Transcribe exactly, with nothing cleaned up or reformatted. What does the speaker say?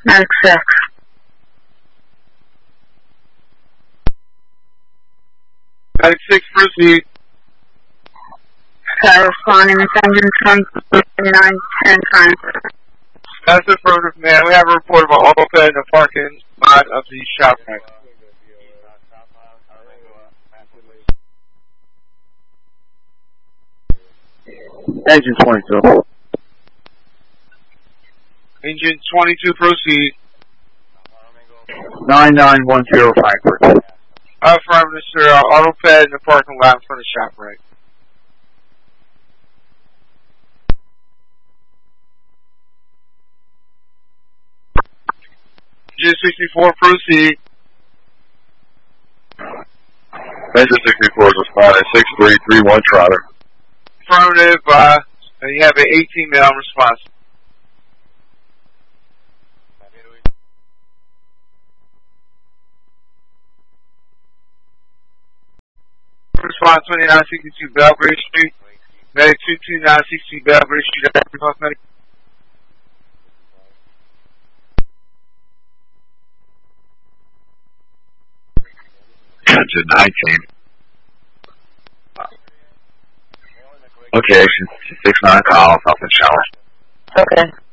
Medic six. Medic six, proceed. Uh, responding with engine twenty-nine ten times. That's affirmative, man. We have a report of an auto ped in the parking lot of the shop right. Engine twenty-two. Engine twenty-two, proceed. nine nine one zero Frankfurt. Affirmative, sir. Uh, auto ped in the parking lot in front of shop right. Engine sixty-four, proceed. Engine sixty-four is responding six three three one Trotter. Affirmative, uh, and you have an eighteen male response. Response twenty-nine sixty-two Belgrade Street. Medic two two nine sixty-two Belgrade Street. Medic. Engine nineteen. Location six nine Collins, up in shower. Okay.